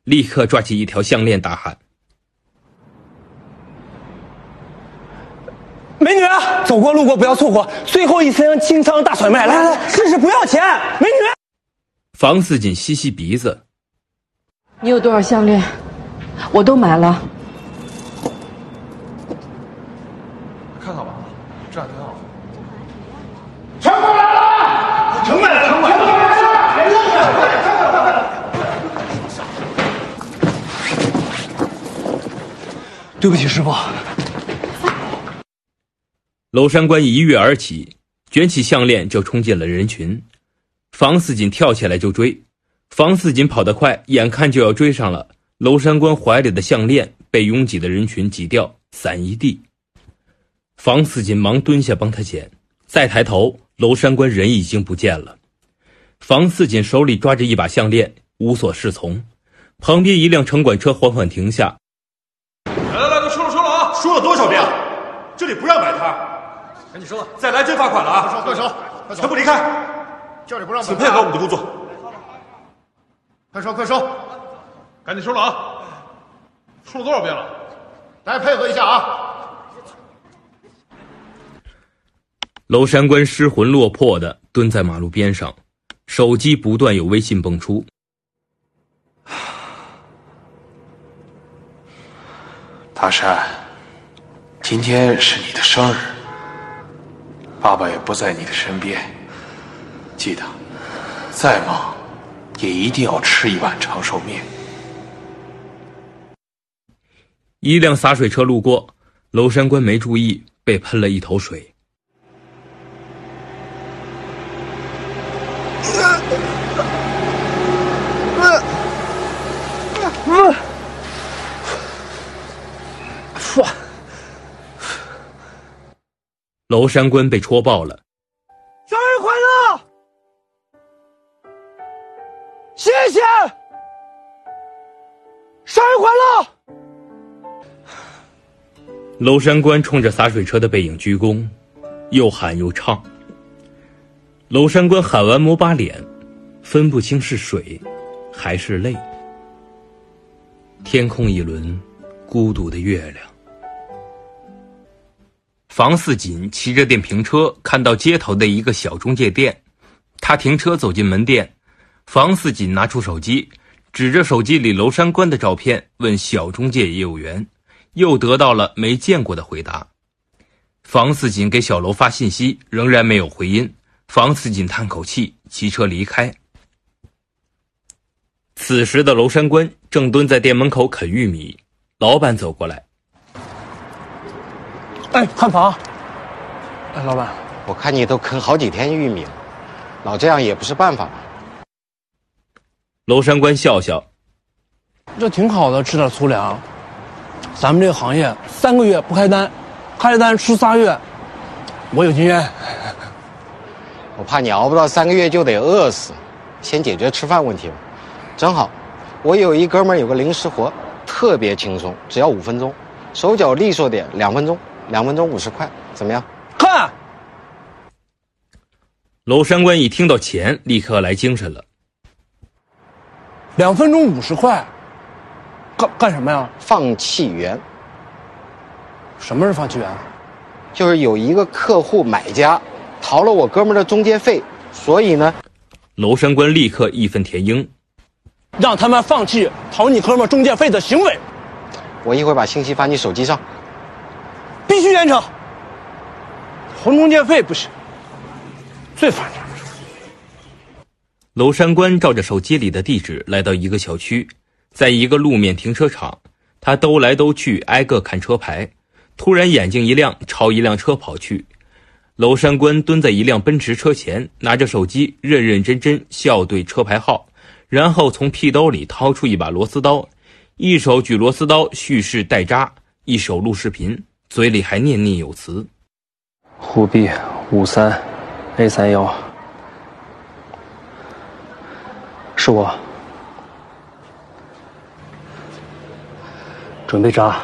立刻抓起一条项链大喊： 美女，走过路过不要错过，最后一层清仓大甩卖，来来来，试试不要钱，美女。 房似锦吸吸鼻子， 你有多少项链？我都买了。 看看吧，这样挺好。 全过来了！全买了，全买了！ 对不起，师傅。 娄山关一跃而起，卷起项链就冲进了人群。房似锦跳起来就追，房似锦跑得快，眼看就要追上了。娄山关怀里的项链被拥挤的人群挤掉，散一地。房似锦忙蹲下帮他捡，再抬头，娄山关人已经不见了。房似锦手里抓着一把项链，无所适从。旁边一辆城管车缓缓停下。 来，都收了啊！ 说了多少遍了，这里不让摆摊。 赶紧收了，再来真罚款了啊！ 快收， 全部离开！ 这里不让摆摊， 请配合我们的工作。 快收！ 赶紧收了啊！说了多少遍了？ 大家配合一下啊！ 娄山关失魂落魄地蹲在马路边上，手机不断有微信蹦出。 大山，今天是你的生日，爸爸也不在你的身边，记得再忙也一定要吃一碗长寿面。 一辆洒水车路过，娄山关没注意，被喷了一头水。娄山关被戳爆了。 生日快乐！谢谢！生日快乐！ 娄山关冲着洒水车的背影鞠躬，又喊又唱。娄山关喊完抹把脸，分不清是水还是泪。天空一轮孤独的月亮。房似锦骑着电瓶车看到街头的一个小中介店，他停车走进门店，房似锦拿出手机，指着手机里娄山关的照片问小中介业务员，又得到了没见过的回答。房似锦给小娄发信息，仍然没有回音。房似锦叹口气，骑车离开。此时的娄山关正蹲在店门口啃玉米，老板走过来。 哎，看房。哎，老板， 我看你都啃好几天玉米了，老这样也不是办法吧？ 娄山关笑笑， 这挺好的，吃点粗粮。咱们这个行业3个月不开单，开单吃3月，我有经验。 我怕你熬不到3个月就得饿死，先解决吃饭问题吧。正好，我有一哥们儿有个临时活，特别轻松，只要5分钟，手脚利索点，2分钟，2分钟50块，怎么样？ 看。 娄山关一听到钱，立刻来精神了。 2分钟50块，干什么呀？ 放气源。 什么是放气源？ 就是有一个客户买家逃了我哥们儿的中介费，所以呢， 娄山关立刻义愤填膺， 让他们放弃逃你哥们儿中介费的行为。 我一会儿把信息发你手机上， 必须严惩。逃中介费不行，最烦人。 娄山关照着手机里的地址来到一个小区，在一个路面停车场，他兜来兜去，挨个看车牌，突然眼睛一亮，朝一辆车跑去。娄山关蹲在一辆奔驰车前，拿着手机认认真真校对车牌号，然后从屁兜里掏出一把螺丝刀，一手举螺丝刀蓄势待扎，一手录视频，嘴里还念念有词。 沪 B 53 A31，是我。准备扎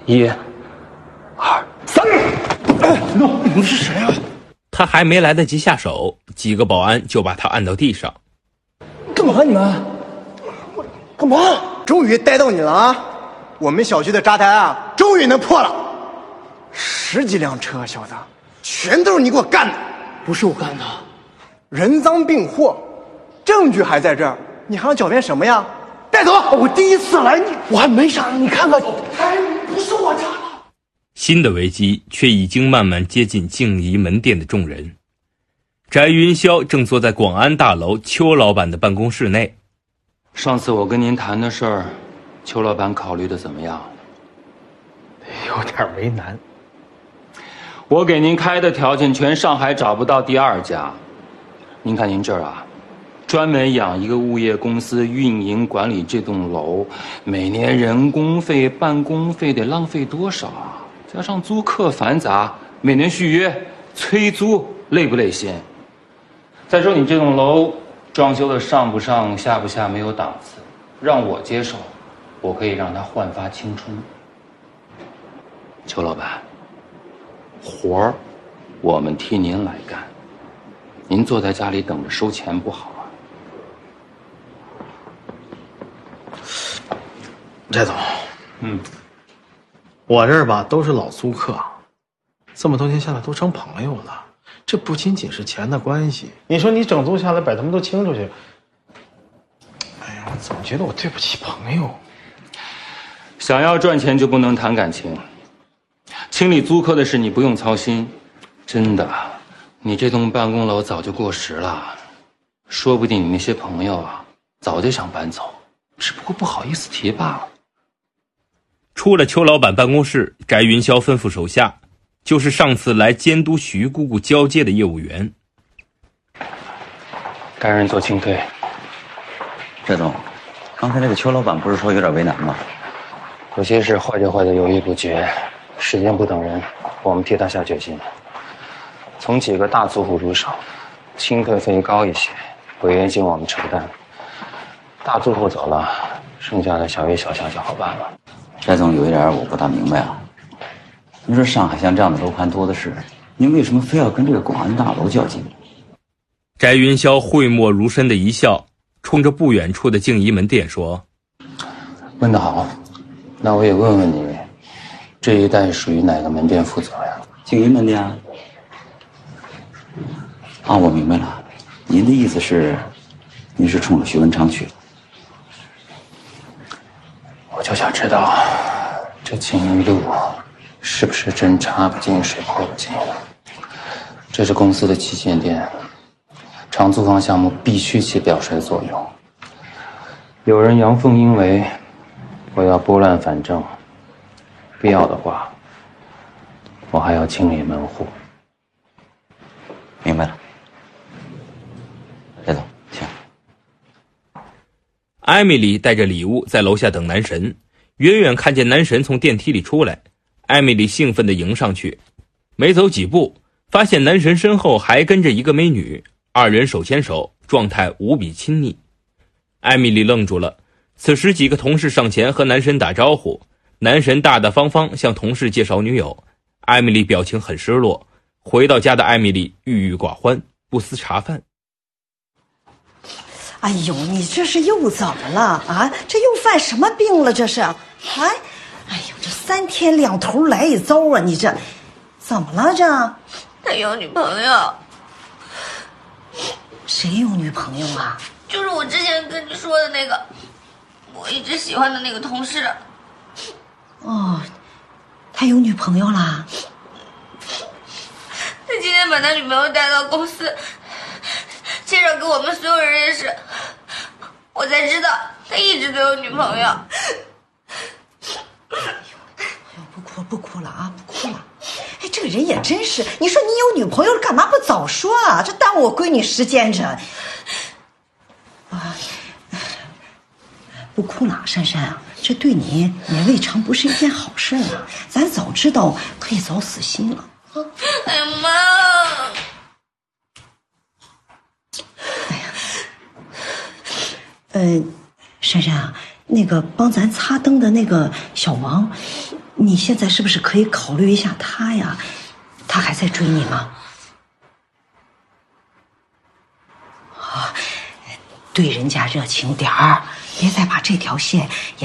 ，1、2、3。 你是谁啊？ 他还没来得及下手，几个保安就把他按到地上。 干嘛你们？干嘛？ 终于逮到你了啊！我们小区的渣台啊，终于能破了。10几辆车，小子，全都是你给我干的。 不是我干的， 人赃并获，证据还在这儿，你还要狡辩什么呀？带走！我第一次来， 我还没杀你，看看，哎，不是我杀的。 新的危机却已经慢慢接近静怡门店的众人。翟云霄正坐在广安大楼邱老板的办公室内。 上次我跟您谈的事儿，邱老板考虑的怎么样？ 有点为难。 我给您开的条件，全上海找不到第2家。您看您这儿啊，专门养一个物业公司运营管理这栋楼，每年人工费、办公费得浪费多少啊？加上租客繁杂，每年续约、催租，累不累心？再说你这栋楼装修的上不上下不下没有档次，让我接手，我可以让它焕发青春。邱老板，活儿我们替您来干，您坐在家里等着收钱不好啊？ 翟总，我这儿吧都是老租客，这么多年下来都成朋友了。这不仅仅是钱的关系，你说你整租下来把他们都清出去，哎呀，我总觉得我对不起朋友。 想要赚钱就不能谈感情，清理租客的事你不用操心。真的，你这栋办公楼早就过时了，说不定你那些朋友啊早就想搬走，只不过不好意思提罢了。 出了邱老板办公室，翟云霄吩咐手下，就是上次来监督徐姑姑交接的业务员。 该人做清退。 翟总，刚才那个邱老板不是说有点为难吗？ 有些事坏就坏的犹豫不决，时间不等人，我们替他下决心，从几个大租户入手，清退费高一些，违约金我们承担。大租户走了，剩下的小约小项就好办了。 翟总，有一点我不大明白啊。您说上海像这样的楼盘多的是，您为什么非要跟这个广安大楼较劲？ 翟云霄讳莫如深的一笑，冲着不远处的静怡门店说：“ 问得好，那我也问问你，这一带属于哪个门店负责呀？” 静怡门店啊。啊，我明白了，您的意思是，您是冲着徐文昌去的。 我就想知道，这静怡路是不是真插不进水泼不进？这是公司的旗舰店，长租房项目必须起表率作用。有人阳奉阴违，我要拨乱反正，必要的话，我还要清理门户。 明白了，翟总，请。 艾米丽带着礼物在楼下等男神，远远看见男神从电梯里出来，艾米丽兴奋地迎上去，没走几步，发现男神身后还跟着一个美女，二人手牵手，状态无比亲昵。艾米丽愣住了，此时几个同事上前和男神打招呼，男神大大方方向同事介绍女友，艾米丽表情很失落。回到家的艾米丽郁郁寡欢，不思茶饭。 哎呦，你这是又怎么了啊？这又犯什么病了？这是，哎呦，这3天2头来一遭啊！你这怎么了？这他有女朋友。 谁有女朋友啊？ 就是我之前跟你说的那个，我一直喜欢的那个同事。 哦，他有女朋友啦？ 他今天把他女朋友带到公司，介绍给我们所有人认识，我才知道他一直都有女朋友。 不哭了啊，不哭了。哎，这个人也真是，你说你有女朋友了，干嘛不早说啊？这耽误我闺女时间着。啊，不哭了，珊珊啊，这对你也未尝不是一件好事啊。咱早知道可以早死心了。 哎呀妈！ 哎呀，珊珊啊，那个帮咱擦灯的那个小王，你现在是不是可以考虑一下他呀？他还在追你吗？啊，对人家热情点儿， 别再把这条线